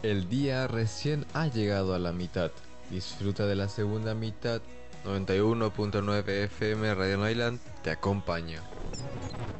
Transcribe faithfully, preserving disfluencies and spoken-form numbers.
El día recién ha llegado a la mitad. Disfruta de la segunda mitad. noventa y uno punto nueve F M Radio Island te acompaña.